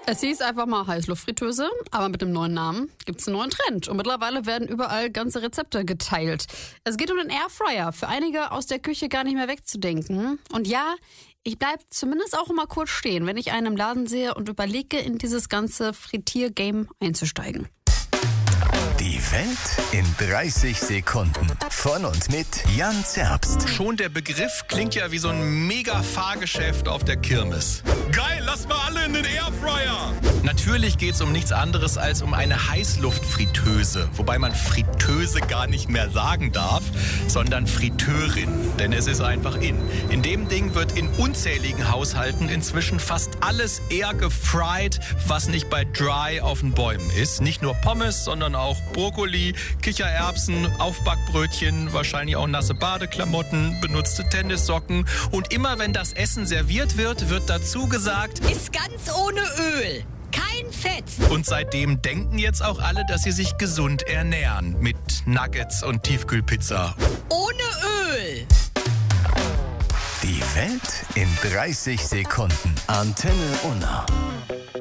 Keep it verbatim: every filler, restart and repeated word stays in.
Es hieß einfach mal Heißluftfritteuse, aber mit dem neuen Namen gibt es einen neuen Trend. Und mittlerweile werden überall ganze Rezepte geteilt. Es geht um den Airfryer, für einige aus der Küche gar nicht mehr wegzudenken. Und ja, ich bleibe zumindest auch immer kurz stehen, wenn ich einen im Laden sehe und überlege, in dieses ganze Frittier-Game einzusteigen. Die Welt in dreißig Sekunden. Von und mit Jan Zerbst. Schon der Begriff klingt ja wie so ein Mega-Fahrgeschäft auf der Kirmes. Geil, lass mal alle in den Airfryer! Natürlich geht es um nichts anderes als um eine Heißluftfritteuse. Wobei man Fritteuse gar nicht mehr sagen darf, sondern Fritteurin. Denn es ist einfach in. In dem Ding wird in unzähligen Haushalten inzwischen fast alles air gefried, was nicht bei Dry auf den Bäumen ist. Nicht nur Pommes, sondern auch Brokkoli, Kichererbsen, Aufbackbrötchen, wahrscheinlich auch nasse Badeklamotten, benutzte Tennissocken. Und immer wenn das Essen serviert wird, wird dazu gesagt, ist ganz ohne Öl. Kein Fett. Und seitdem denken jetzt auch alle, dass sie sich gesund ernähren. Mit Nuggets und Tiefkühlpizza. Ohne Öl. Die Welt in dreißig Sekunden. Antenne Unna.